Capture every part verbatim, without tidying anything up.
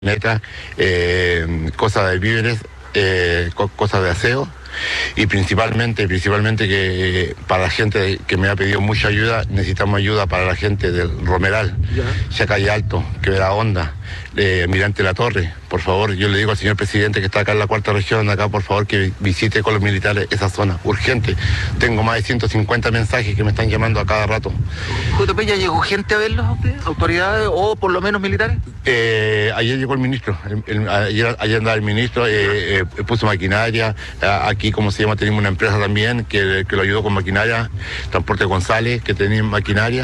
neta, eh, cosas de víveres, eh, co cosas de aseo y principalmente, principalmente que para la gente que me ha pedido mucha ayuda, necesitamos ayuda para la gente del Romeral, ya Calle Alto, Quebrada Honda, eh, Mirante La Torre. Por favor, yo le digo al señor presidente que está acá en la cuarta región, acá, por favor, que visite con los militares esa zona, urgente. Tengo más de ciento cincuenta mensajes que me están llamando a cada rato. J P, ¿ya llegó gente a verlos a ustedes? ¿Autoridades o por lo menos militares? Eh, ayer llegó el ministro, el, el, ayer, ayer andaba el ministro, eh, eh, puso maquinaria. Aquí, como se llama, tenemos una empresa también que, que lo ayudó con maquinaria, Transporte González, que tenía maquinaria,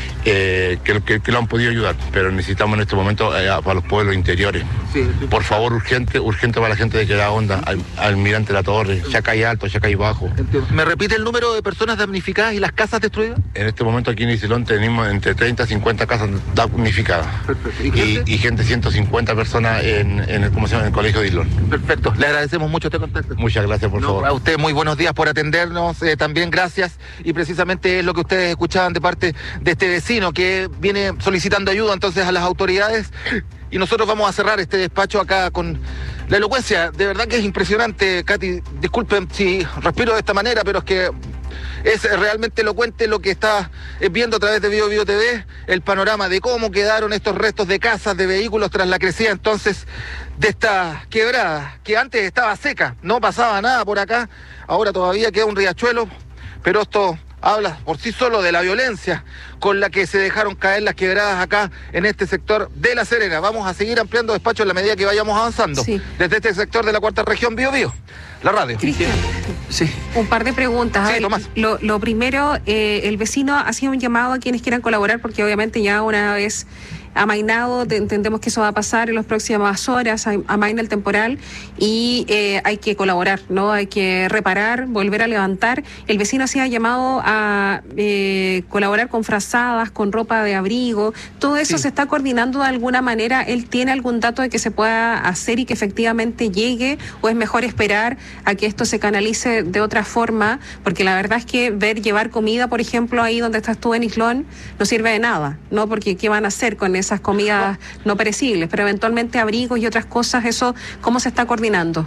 eh, que, que, que lo han podido ayudar, pero necesitamos en este momento eh, para los pueblos interiores. Sí. Por favor, urgente, urgente para la gente de Quebrada Honda, al, Almirante La Torre, Chacay Alto, Chacay Bajo. Entiendo. ¿Me repite el número de personas damnificadas y las casas destruidas? En este momento aquí en Isilón tenemos entre treinta y cincuenta casas damnificadas. Perfecto. ¿Y, y, gente? y gente, ciento cincuenta personas en, en, el, ¿cómo se llama? En el colegio de Isilón. Perfecto, le agradecemos mucho este contacto. Muchas gracias, por no, favor. A usted muy buenos días por atendernos, eh, también gracias, y precisamente es lo que ustedes escuchaban de parte de este vecino que viene solicitando ayuda entonces a las autoridades. Y nosotros vamos a cerrar este despacho acá con la elocuencia. De verdad que es impresionante, Katy. Disculpen si respiro de esta manera, pero es que es realmente elocuente lo que está viendo a través de Bio Bio T V, el panorama de cómo quedaron estos restos de casas, de vehículos tras la crecida entonces de esta quebrada, que antes estaba seca, no pasaba nada por acá, ahora todavía queda un riachuelo, pero esto habla por sí solo de la violencia con la que se dejaron caer las quebradas acá en este sector de La Serena. Vamos a seguir ampliando despacho en la medida que vayamos avanzando. Sí. Desde este sector de la cuarta región, Bio Bio, la radio. Cristian, sí. Un par de preguntas. Sí, Tomás. Lo, lo primero, eh, el vecino hacía un llamado a quienes quieran colaborar, porque obviamente ya una vez amainado, entendemos que eso va a pasar en las próximas horas, amaina el temporal y eh, hay que colaborar, ¿no? Hay que reparar, volver a levantar. El vecino hacía llamado a eh, colaborar con frazadas, con ropa de abrigo, todo eso sí. Se está coordinando de alguna manera. ¿Él tiene algún dato de que se pueda hacer y que efectivamente llegue, o es mejor esperar a que esto se canalice de otra forma? Porque la verdad es que ver llevar comida, por ejemplo, ahí donde estás tú en Islón, no sirve de nada, ¿no? Porque ¿qué van a hacer con eso? Esas comidas no perecibles, pero eventualmente abrigos y otras cosas, eso, ¿cómo se está coordinando?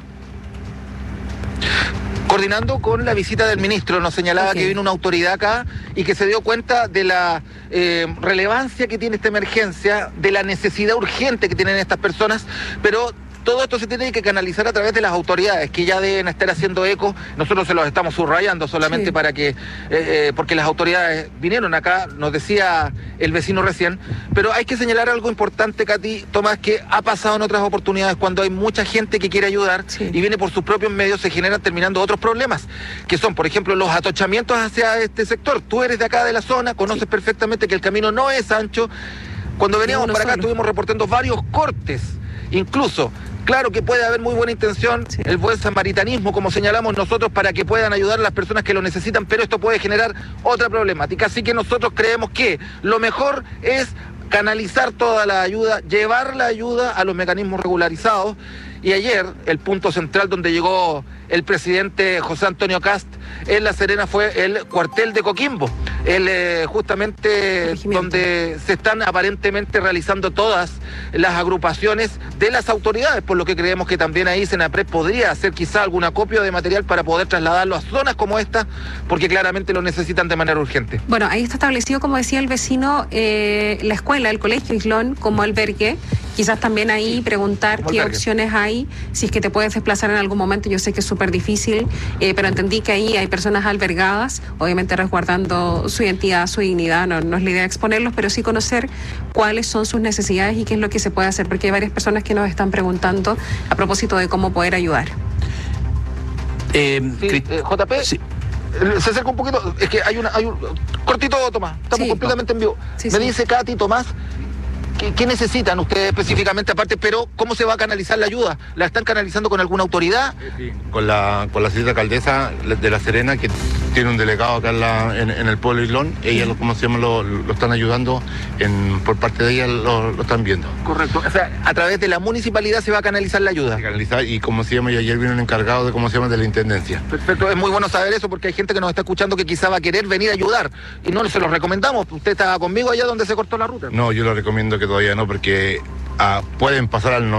Coordinando con la visita del ministro, nos señalaba okay. que vino una autoridad acá y que se dio cuenta de la eh, relevancia que tiene esta emergencia, de la necesidad urgente que tienen estas personas, pero todo esto se tiene que canalizar a través de las autoridades, que ya deben estar haciendo eco. Nosotros se los estamos subrayando solamente sí. para que, eh, eh, porque las autoridades vinieron acá, nos decía el vecino recién, pero hay que señalar algo importante, Katy, Tomás, que ha pasado en otras oportunidades cuando hay mucha gente que quiere ayudar sí. y viene por sus propios medios, se generan terminando otros problemas, que son, por ejemplo, los atochamientos hacia este sector. Tú eres de acá de la zona, conoces sí. perfectamente que el camino no es ancho. Cuando veníamos no, para acá solo. estuvimos reportando varios cortes, incluso. Claro que puede haber muy buena intención, sí. el buen samaritanismo, como señalamos nosotros, para que puedan ayudar a las personas que lo necesitan, pero esto puede generar otra problemática. Así que nosotros creemos que lo mejor es canalizar toda la ayuda, llevar la ayuda a los mecanismos regularizados. Y ayer, el punto central donde llegó el presidente José Antonio Kast en La Serena fue el cuartel de Coquimbo, el, eh, justamente donde se están aparentemente realizando todas las agrupaciones de las autoridades, por lo que creemos que también ahí Senapred podría hacer quizá algún acopio de material para poder trasladarlo a zonas como esta, porque claramente lo necesitan de manera urgente. Bueno, ahí está establecido, como decía el vecino, eh, la escuela, el colegio Islón como albergue. Quizás también ahí sí, preguntar qué opciones hay, si es que te puedes desplazar en algún momento. Yo sé que es súper difícil, eh, pero entendí que ahí hay personas albergadas, obviamente resguardando su identidad, su dignidad. No, no es la idea de exponerlos, pero sí conocer cuáles son sus necesidades y qué es lo que se puede hacer, porque hay varias personas que nos están preguntando a propósito de cómo poder ayudar. Eh, sí, eh, J P, sí. Se acerca un poquito, es que hay, una, hay un cortito, Tomás, estamos sí, completamente no. en vivo. Sí, Me sí. dice Katy, Tomás, ¿Qué, ¿Qué necesitan ustedes específicamente aparte? Pero ¿cómo se va a canalizar la ayuda? ¿La están canalizando con alguna autoridad? Sí, con la con la señora alcaldesa de La Serena, que tiene un delegado acá en, la, en, en el pueblo Islón. Ella, lo, ¿cómo se llama? Lo, lo están ayudando, en, por parte de ella lo, lo están viendo. Correcto. O sea, a través de la municipalidad se va a canalizar la ayuda. Se canalizar, y como se llama, y ayer vino un encargado de, ¿cómo se llama?, de la Intendencia. Perfecto, es muy bueno saber eso, porque hay gente que nos está escuchando que quizá va a querer venir a ayudar, y no se lo recomendamos. ¿Usted estaba conmigo allá donde se cortó la ruta? No, yo lo recomiendo que todavía no, porque a- pueden pasar al